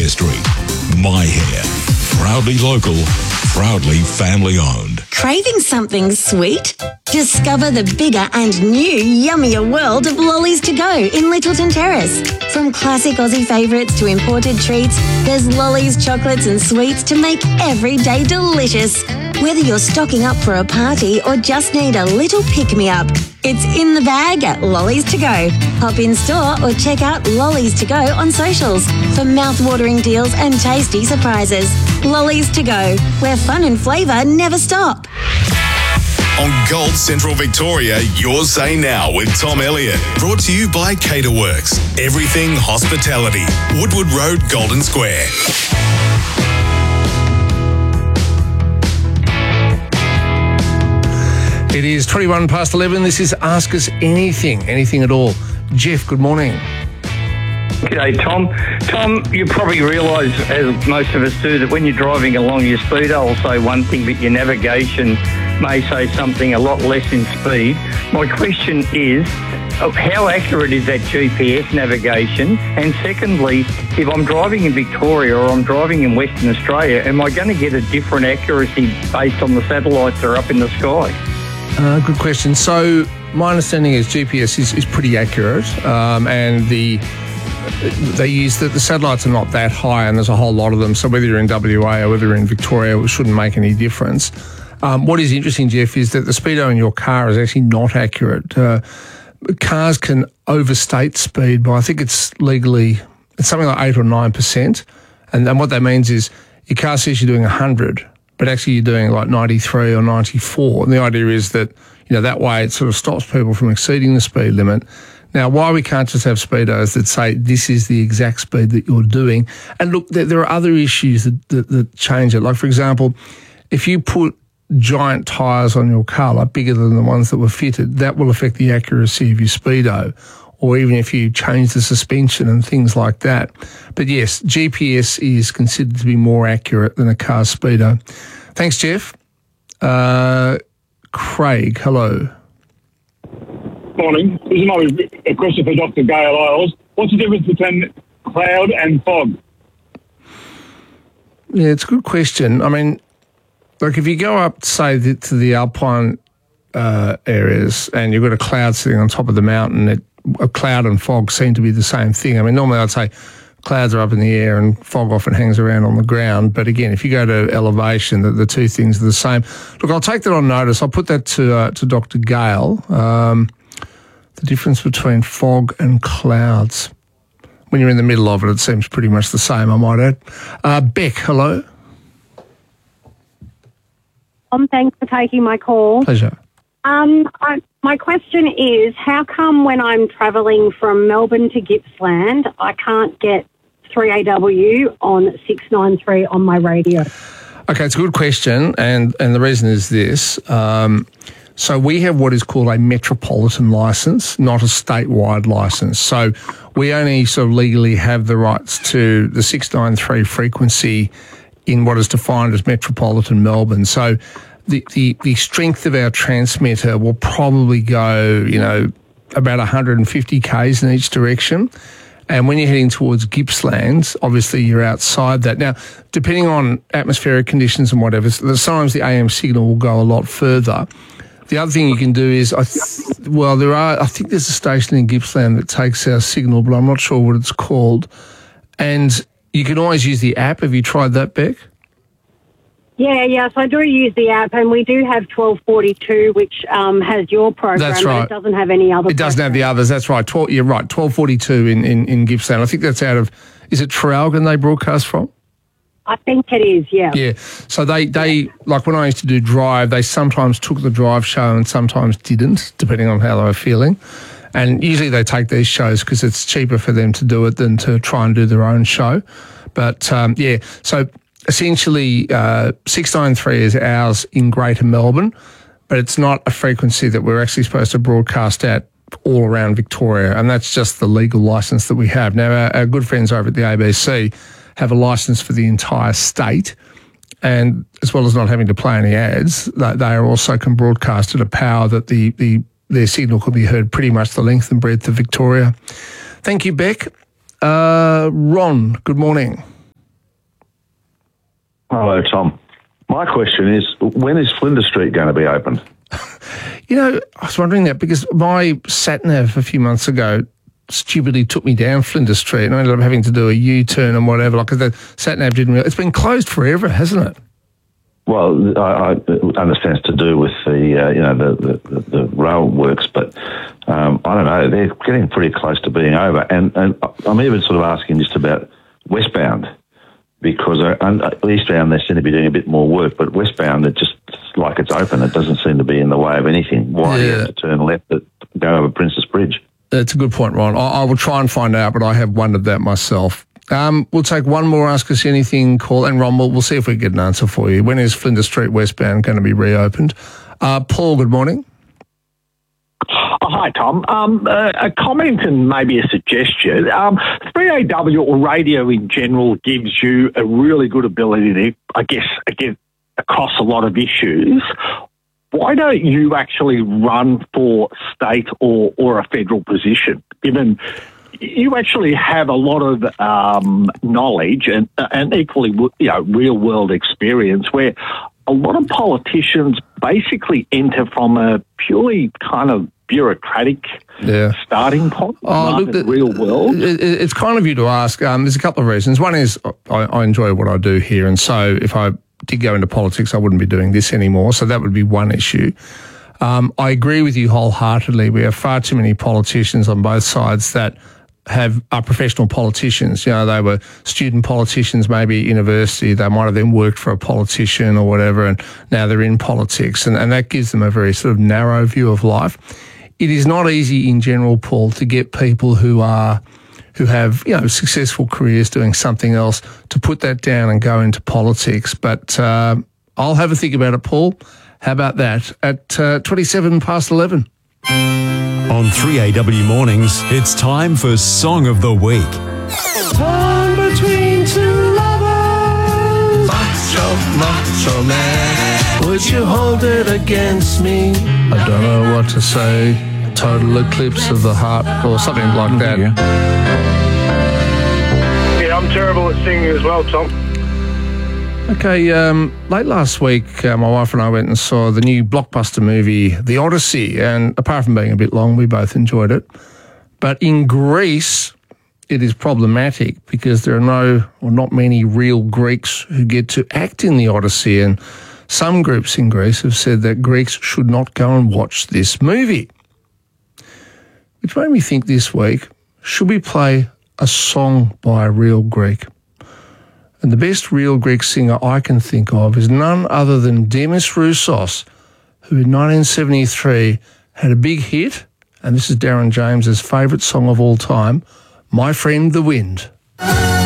history. My Hair. Proudly local, proudly family owned. Craving something sweet? Discover the bigger and new yummier world of Lollies to Go in Littleton Terrace. From classic Aussie favourites to imported treats, there's Lollies chocolates and sweets to make every day delicious. Whether you're stocking up for a party or just need a little pick-me-up, it's in the bag at Lollies to Go. Hop in store or check out Lollies to Go on socials for mouth-watering deals and tasty surprises. Lollies to Go, where fun and flavour never stop. On Gold Central Victoria, Your Say Now with Tom Elliott. Brought to you by Caterworks. Everything hospitality. Woodward Road, Golden Square. It is 21 past 11. This is Ask Us anything at all. Jeff, good morning. G'day, Tom. Tom, you probably realise, as most of us do, that when you're driving along your speedo, will say one thing, but your navigation may say something a lot less in speed. My question is, how accurate is that GPS navigation? And secondly, if I'm driving in Victoria or I'm driving in Western Australia, am I going to get a different accuracy based on the satellites that are up in the sky? Good question. So my understanding is GPS is pretty accurate, and they use the satellites are not that high, and there's a whole lot of them. So whether you're in WA or whether you're in Victoria, it shouldn't make any difference. What is interesting, Jeff, is that the speedo in your car is actually not accurate. Cars can overstate speed by, I think it's something like 8 or 9%. And what that means is your car says you're doing 100, but actually you're doing like 93 or 94. And the idea is that, that way it sort of stops people from exceeding the speed limit. Now, why we can't just have speedos that say this is the exact speed that you're doing? And look, there are other issues that change it. Like, for example, if you put giant tyres on your car, like bigger than the ones that were fitted, that will affect the accuracy of your speedo, or even if you change the suspension and things like that. But yes, GPS is considered to be more accurate than a car's speedo. Thanks, Jeff. Craig, hello. Morning. This is another question for Dr. Gail Isles. What's the difference between cloud and fog? Yeah, it's a good question. I mean, like if you go up, say, to the alpine areas and you've got a cloud sitting on top of the mountain, a cloud and fog seem to be the same thing. I mean, normally I'd say clouds are up in the air and fog often hangs around on the ground. But again, if you go to elevation, the two things are the same. Look, I'll take that on notice. I'll put that to Dr. Gale. The difference between fog and clouds. When you're in the middle of it, it seems pretty much the same, I might add. Beck, hello. Thanks for taking my call. Pleasure. My question is, how come when I'm travelling from Melbourne to Gippsland, I can't get 3AW on 693 on my radio? Okay, it's a good question, and the reason is this. So we have what is called a metropolitan licence, not a statewide licence. So we only sort of legally have the rights to the 693 frequency in what is defined as metropolitan Melbourne. So the strength of our transmitter will probably go, about 150 k's in each direction. And when you're heading towards Gippsland, obviously you're outside that. Now, depending on atmospheric conditions and whatever, sometimes the AM signal will go a lot further. The other thing you can do is, I think there's a station in Gippsland that takes our signal, but I'm not sure what it's called. And you can always use the app. Have you tried that, Beck? Yes, I do use the app, and we do have 1242, which has your program. That's right. But it doesn't have any other. It doesn't have the others. That's right. You're right. 1242 in Gippsland. I think that's out of. Is it Traralgon they broadcast from? I think it is. Yeah. Yeah. So they like when I used to do Drive, they sometimes took the Drive show and sometimes didn't, depending on how they were feeling. And usually they take these shows because it's cheaper for them to do it than to try and do their own show. But so. Essentially, 693 is ours in Greater Melbourne, but it's not a frequency that we're actually supposed to broadcast at all around Victoria, and that's just the legal licence that we have. Now, our good friends over at the ABC have a licence for the entire state, and as well as not having to play any ads, they also can broadcast at a power that their signal could be heard pretty much the length and breadth of Victoria. Thank you, Beck. Ron, good morning. Hello, Tom. My question is, when is Flinders Street going to be opened? You know, I was wondering that because my sat-nav a few months ago stupidly took me down Flinders Street and I ended up having to do a U-turn and whatever, because the sat-nav didn't really... It's been closed forever, hasn't it? Well, I understand it's to do with the rail works, but I don't know. They're getting pretty close to being over, and I'm even sort of asking just about westbound, because eastbound they seem to be doing a bit more work, but westbound it's just like it's open. It doesn't seem to be in the way of anything. Why do you have to turn left to go over Princess Bridge? That's a good point, Ron. I will try and find out, but I have wondered that myself. We'll take one more Ask Us Anything call, and Ron, we'll see if we get an answer for you. When is Flinders Street westbound going to be reopened? Paul, good morning. Oh, hi, Tom. A comment and maybe a suggestion. 3AW or radio in general gives you a really good ability to, I guess, get across a lot of issues. Why don't you actually run for state or a federal position, given you actually have a lot of knowledge and equally, real world experience, where a lot of politicians basically enter from a purely kind of bureaucratic starting point, rather than real world. It's kind of you to ask. There's a couple of reasons. One is I enjoy what I do here, and so if I did go into politics, I wouldn't be doing this anymore. So that would be one issue. I agree with you wholeheartedly. We have far too many politicians on both sides that are professional politicians. You know, they were student politicians, maybe at university. They might have then worked for a politician or whatever, and now they're in politics, and that gives them a very sort of narrow view of life. It is not easy in general, Paul, to get people who have successful careers doing something else to put that down and go into politics. But I'll have a think about it, Paul. How about that? At 27 past 11. On 3AW Mornings, it's time for Song of the Week. Torn between two lovers, macho man, would you hold it against me? I don't know what to say, total eclipse of the heart, or something like that. Yeah, I'm terrible at singing as well, Tom. Okay, late last week, my wife and I went and saw the new blockbuster movie, The Odyssey, and apart from being a bit long, we both enjoyed it. But in Greece, it is problematic because there are not many real Greeks who get to act in The Odyssey, and some groups in Greece have said that Greeks should not go and watch this movie. Which made me think this week, should we play a song by a real Greek? And the best real Greek singer I can think of is none other than Demis Roussos, who in 1973 had a big hit, and this is Darren James's favourite song of all time, My Friend the Wind.